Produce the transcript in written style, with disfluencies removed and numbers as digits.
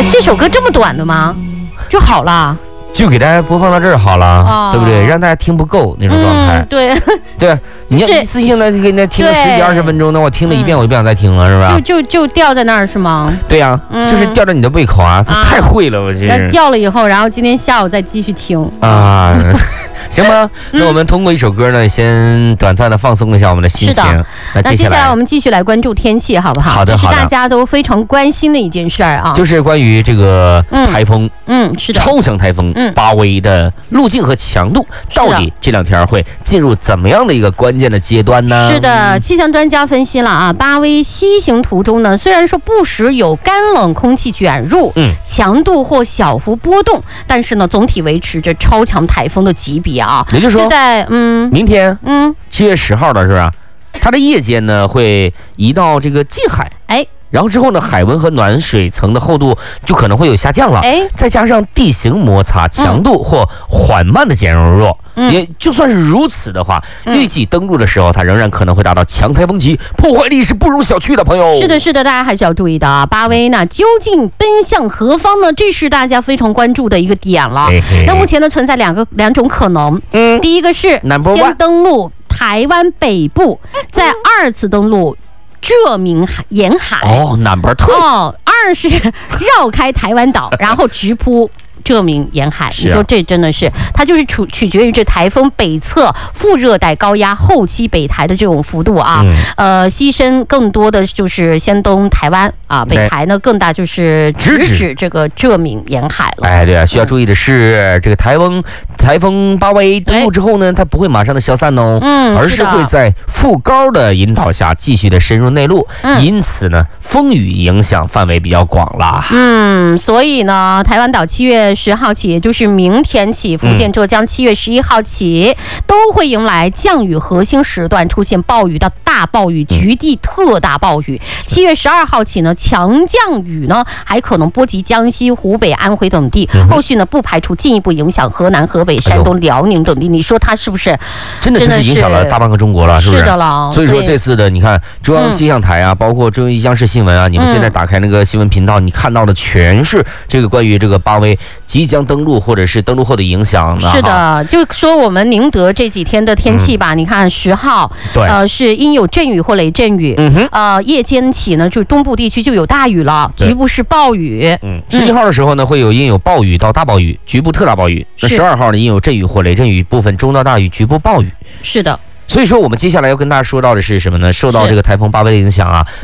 这首歌这么短的吗？就好了。 就给大家播放到这儿好了，对不对？让大家听不够那种状态。 对对，你要一次性的给那听个10几20分钟，那我听了一遍我就不想再听了，是吧？ 就掉在那儿是吗？ 对呀，就是吊着你的胃口啊，太会了，我这。 掉了以后，然后今天下午再继续听啊。行吧，那我们通过一首歌呢，先短暂的放松一下我们的心情。 那接下来我们继续来关注天气，好不好？ 好的， 这是大家都非常关心的一件事啊， 就是关于这个台风， 是的， 超强台风巴威的路径和强度，到底这2天会进入怎么样的一个关键的阶段呢？ 是的，气象专家分析了啊，巴威西行途中呢，虽然说不时有干冷空气卷入，强度或小幅波动，但是呢，总体维持着超强台风的级别啊。 也就是说， 在明天7月10号的是吧？它的夜间呢会移到这个近海，然后之后呢，海温和暖水层的厚度就可能会有下降了，再加上地形摩擦强度或缓慢的减弱，也就算是如此的话，预计登陆的时候，它仍然可能会达到强台风级，破坏力是不容小觑的，朋友。 是的，大家还是要注意的啊。巴威呢究竟奔向何方呢？这是大家非常关注的一个点了。那目前呢存在两种可能，第一个是先登陆台湾北部，再2次登陆浙闽沿海 Number 2 二是绕开台湾岛，然后直扑浙闽沿海。你说这真的是，它就是取决于这台风北侧副热带高压后期北台的这种幅度啊。西伸更多的就是先东台湾啊，北台呢更大就是直指这个浙闽沿海了。 对啊，需要注意的是，这个台风巴威登陆之后呢，它不会马上的消散哦，而是会在副高的引导下继续的深入内陆，因此呢，风雨影响范围比较广啦。 所以呢，台湾岛7月10号起，也就是明天起，福建、浙江7月11号起，都会迎来降雨核心时段出现暴雨到大暴雨、局地特大暴雨。7月12号起呢，强降雨呢还可能波及江西、湖北、安徽等地，后续呢不排除进一步影响河南、河北、山东、辽宁等地。你说它是不是真的就是影响了大半个中国了？是不是？ 是的了。 所以说这次的，你看中央气象台啊，包括中央视新闻啊，你们现在打开那个新闻频道，你看到的全是这个关于这个巴威即将登陆或者是登陆后的影响。 是的，就说我们宁德这几天的天气吧，你看10号，是阴有阵雨或雷阵雨，夜间起呢，就东部地区就有大雨了，局部是暴雨。 11号的时候呢，会有阴有暴雨到大暴雨，局部特大暴雨。那12号呢，阴有阵雨或雷阵雨，部分中到大雨，局部暴雨。 是的。 所以说，我们接下来要跟大家说到的是什么呢？受到这个台风巴威的影响啊，